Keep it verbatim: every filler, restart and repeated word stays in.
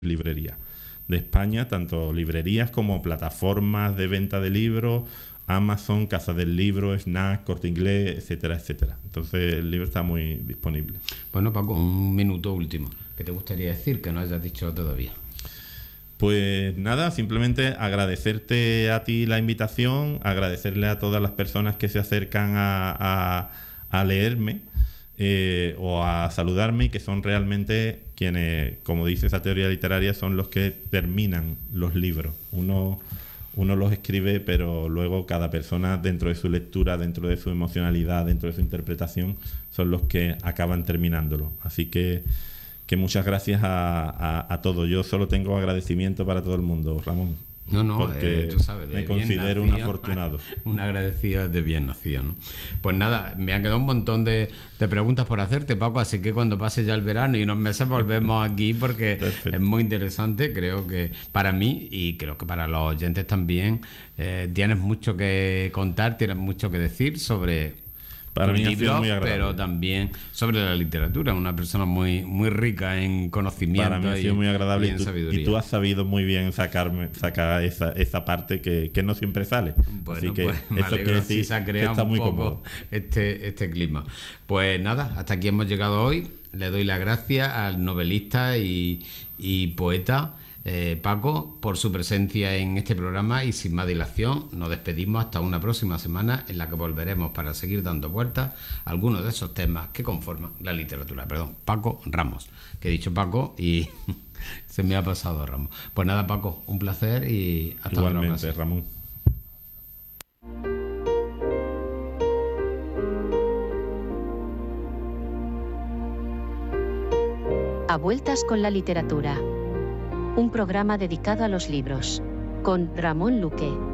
librerías de España, tanto librerías como plataformas de venta de libros, Amazon, Casa del Libro, Snack, Corte Inglés, etcétera, etcétera. Entonces el libro está muy disponible. Bueno, Paco, un minuto último. ¿Qué te gustaría decir que no hayas dicho todavía? Pues nada, simplemente agradecerte a ti la invitación, agradecerle a todas las personas que se acercan a, a, a leerme eh, o a saludarme, y que son realmente quienes, como dice esa teoría literaria, son los que terminan los libros. Uno, uno los escribe, pero luego cada persona, dentro de su lectura, dentro de su emocionalidad, dentro de su interpretación, son los que acaban terminándolo. Así que que muchas gracias a, a, a todos. Yo solo tengo agradecimiento para todo el mundo, Ramón. No, no, porque eh, tú sabes, de me bien considero nacido, un afortunado. Un agradecido de bien nacido, ¿no? Pues nada, me han quedado un montón de, de preguntas por hacerte, Paco, así que cuando pase ya el verano y unos meses volvemos aquí, porque Perfecto. Es muy interesante, creo que para mí y creo que para los oyentes también, eh, tienes mucho que contar, tienes mucho que decir sobre... Para mí ha sido muy agradable. Pero también sobre la literatura, una persona muy muy rica en conocimiento. Para mí ha sido y, muy agradable y, en y, tú, sabiduría. y tú has sabido muy bien sacarme sacar esa, esa parte que, que no siempre sale. Bueno, así que pues me eso alegro quiere decir si se ha creado que está un muy poco cómodo. Este, este clima. Pues nada, hasta aquí hemos llegado hoy. Le doy las gracias al novelista y, y poeta Eh, Paco, por su presencia en este programa, y sin más dilación nos despedimos hasta una próxima semana en la que volveremos para seguir dando vueltas a algunos de esos temas que conforman la literatura. Perdón, Paco Ramos, que he dicho Paco y se me ha pasado Ramos. Pues nada, Paco, un placer y hasta Igualmente, otra ocasión. Ramón. A vueltas con la literatura. Un programa dedicado a los libros, con Ramón Luque.